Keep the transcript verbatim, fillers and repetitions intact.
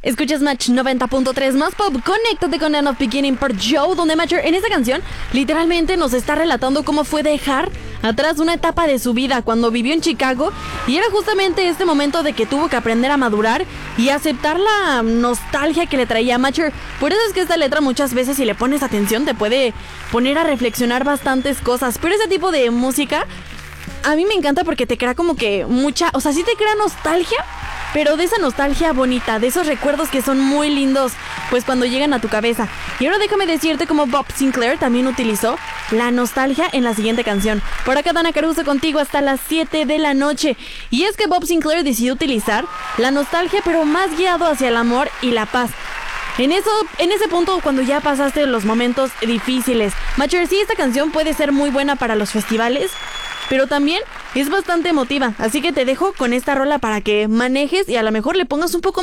Escuchas Match noventa punto tres más pop, conéctate con End of Beginning por Joe, donde Matcher en esta canción literalmente nos está relatando cómo fue dejar atrás una etapa de su vida cuando vivió en Chicago, y era justamente este momento de que tuvo que aprender a madurar y aceptar la nostalgia que le traía a Matcher. Por eso es que esta letra muchas veces, si le pones atención, te puede poner a reflexionar bastantes cosas, pero ese tipo de música a mí me encanta porque te crea como que mucha, o sea, sí te crea nostalgia, pero de esa nostalgia bonita, de esos recuerdos que son muy lindos, pues cuando llegan a tu cabeza. Y ahora déjame decirte cómo Bob Sinclair también utilizó la nostalgia en la siguiente canción. Por acá Dana Caruso contigo hasta las siete de la noche. Y es que Bob Sinclair decidió utilizar la nostalgia, pero más guiado hacia el amor y la paz. En eso, en ese punto, cuando ya pasaste los momentos difíciles. Matcher, sí, esta canción puede ser muy buena para los festivales, pero también es bastante emotiva, así que te dejo con esta rola para que manejes y a lo mejor le pongas un poco